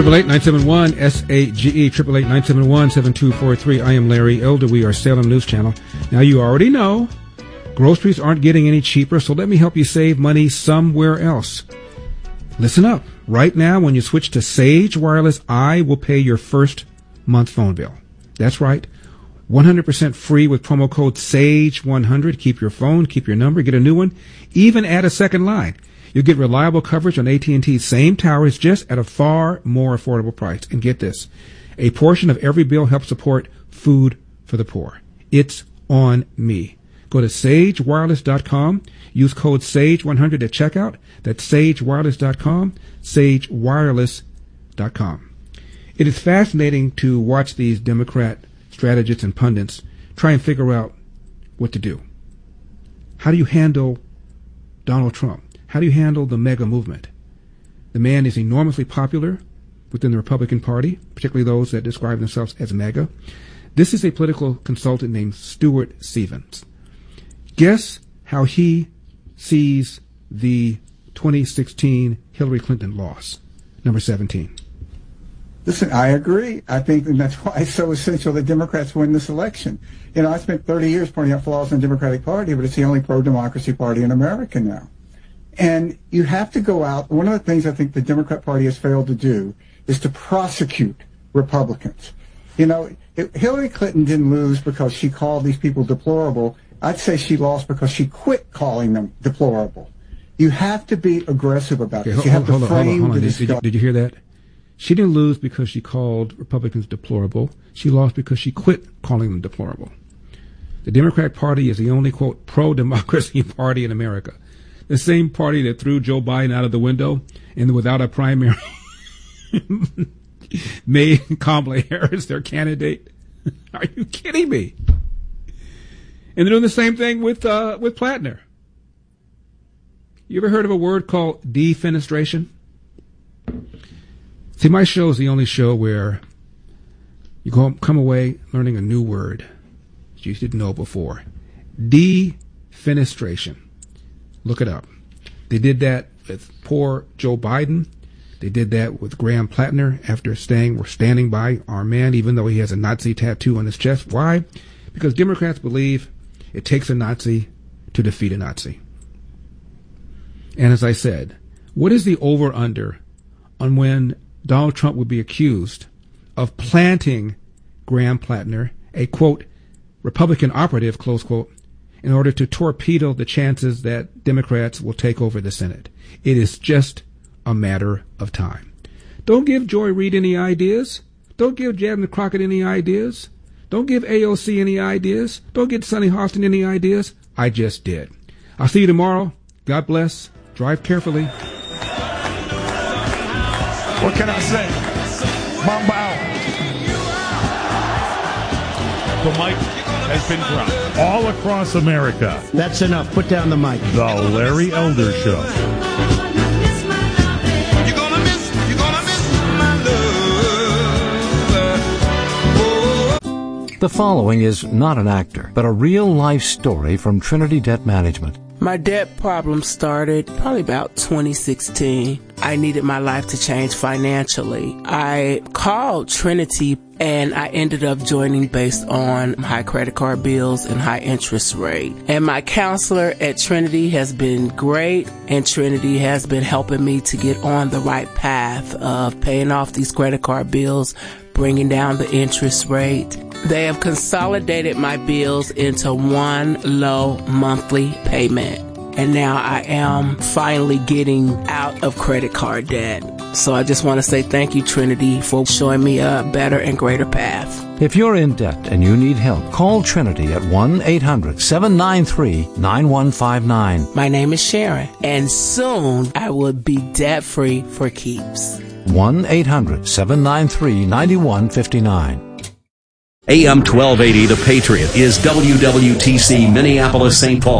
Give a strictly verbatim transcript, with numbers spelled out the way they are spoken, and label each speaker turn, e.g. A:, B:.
A: Triple eight nine seven one S A G E, triple eight nine seven one seven two four three. I am Larry Elder. We are Salem News Channel. Now, you already know groceries aren't getting any cheaper, so let me help you save money somewhere else. Listen up. Right now, when you switch to Sage Wireless, I will pay your first month phone bill. That's right. one hundred percent free with promo code SAGE one hundred. Keep your phone, keep your number, get a new one, even add a second line. You'll get reliable coverage on A T and T's same towers, just at a far more affordable price. And get this, a portion of every bill helps support food for the poor. It's on me. Go to sage wireless dot com. Use code SAGE one hundred at checkout. That's sage wireless dot com, sage wireless dot com. It is fascinating to watch these Democrat strategists and pundits try and figure out what to do. How do you handle Donald Trump? How do you handle the MAGA movement? The man is enormously popular within the Republican Party, particularly those that describe themselves as MAGA. This is a political consultant named Stuart Stevens. Guess how he sees the twenty sixteen Hillary Clinton loss, number seventeen.
B: Listen, I agree. I think that that's why it's so essential that Democrats win this election. You know, I spent thirty years pointing out flaws in the Democratic Party, but it's the only pro-democracy party in America now. And you have to go out. One of the things I think the Democrat Party has failed to do is to prosecute Republicans. You know, if Hillary Clinton didn't lose because she called these people deplorable. I'd say she lost because she quit calling them deplorable. You have to be aggressive about
A: okay,
B: this. You
A: hold,
B: have to
A: hold
B: frame
A: on, hold on, hold on.
B: the
A: Did, did, you, did you hear that? She didn't lose because she called Republicans deplorable. She lost because she quit calling them deplorable. The Democratic Party is the only, quote, pro-democracy party in America. The same party that threw Joe Biden out of the window and without a primary made Kamala Harris their candidate. Are you kidding me? And they're doing the same thing with uh, with Plattner. You ever heard of a word called defenestration? See, my show is the only show where you go, come away learning a new word that you didn't know before. Defenestration. Look it up. They did that with poor Joe Biden. They did that with Graham Plattner after staying, we're standing by our man, even though he has a Nazi tattoo on his chest. Why? Because Democrats believe it takes a Nazi to defeat a Nazi. And as I said, what is the over-under on when Donald Trump would be accused of planting Graham Plattner, a, quote, Republican operative, close quote, in order to torpedo the chances that Democrats will take over the Senate? It is just a matter of time. Don't give Joy Reid any ideas. Don't give Jasmine Crockett any ideas. Don't give A O C any ideas. Don't give Sonny Hostin any ideas. I just did. I'll see you tomorrow. God bless. Drive carefully.
C: What can I say? Mamba out. The mic has been dropped. All across America.
D: That's enough. Put down the mic.
C: The Larry Elder Show.
E: The following is not an actor, but a real-life story from Trinity Debt Management.
F: My debt problem started probably about twenty sixteen. I needed my life to change financially. I called Trinity and I ended up joining based on high credit card bills and high interest rate. And my counselor at Trinity has been great, and Trinity has been helping me to get on the right path of paying off these credit card bills, bringing down the interest rate. They have consolidated my bills into one low monthly payment. And now I am finally getting out of credit card debt. So I just want to say thank you, Trinity, for showing me a better and greater path.
E: If you're in debt and you need help, call Trinity at one eight hundred seven nine three nine one five nine.
F: My name is Sharon, and soon I will be debt-free for keeps.
E: one eight hundred seven nine three nine one five nine.
G: A M twelve eighty The Patriot is W W T C Minneapolis Saint Paul.